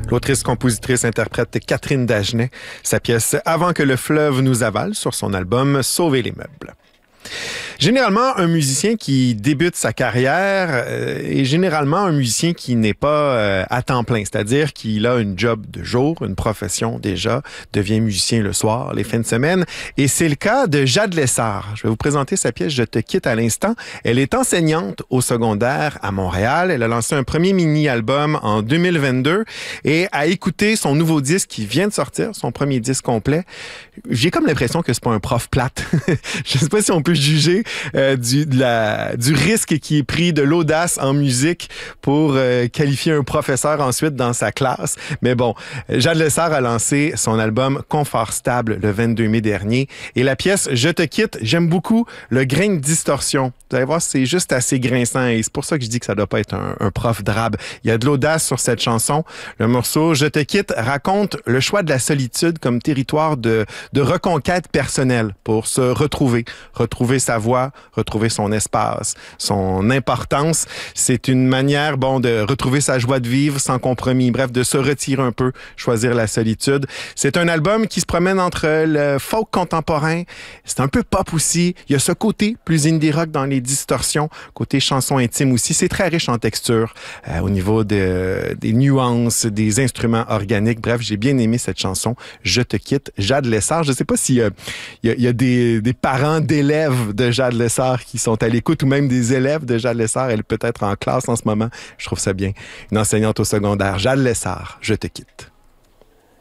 L'autrice-compositrice-interprète Catherine Dagenet, sa pièce « Avant que le fleuve nous avale » sur son album « Sauver les meubles ». Généralement, un musicien qui débute sa carrière est généralement un musicien qui n'est pas à temps plein, c'est-à-dire qu'il a une job de jour, une profession déjà, devient musicien le soir, les fins de semaine. Et c'est le cas de Jade Lessard. Je vais vous présenter sa pièce « Je te quitte » à l'instant. Elle est enseignante au secondaire à Montréal. Elle a lancé un premier mini-album en 2022 et a écouté son nouveau disque qui vient de sortir, son premier disque complet. J'ai comme l'impression que c'est pas un prof plate. Je sais pas si on peut juger du risque qui est pris, de l'audace en musique pour qualifier un professeur ensuite dans sa classe. Mais bon, Jade Lessard a lancé son album Confort stable le 22 mai dernier. Et la pièce Je te quitte, j'aime beaucoup le grain de distorsion. Vous allez voir, c'est juste assez grinçant et c'est pour ça que je dis que ça doit pas être un prof drabe. Il y a de l'audace sur cette chanson. Le morceau Je te quitte raconte le choix de la solitude comme territoire de reconquête personnelle pour se retrouver sa voix, retrouver son espace, son importance. C'est une manière, de retrouver sa joie de vivre sans compromis. Bref, de se retirer un peu, choisir la solitude. C'est un album qui se promène entre le folk contemporain, c'est un peu pop aussi. Il y a ce côté plus indie rock dans les distorsions, côté chanson intime aussi. C'est très riche en texture au niveau des nuances, des instruments organiques. Bref, j'ai bien aimé cette chanson. Je te quitte, Jade Lessard. Je ne sais pas s'il y a des parents d'élèves de Jade Lessard qui sont à l'écoute ou même des élèves de Jade Lessard. Elle est peut-être en classe en ce moment. Je trouve ça bien. Une enseignante au secondaire, Jade Lessard, Je te quitte.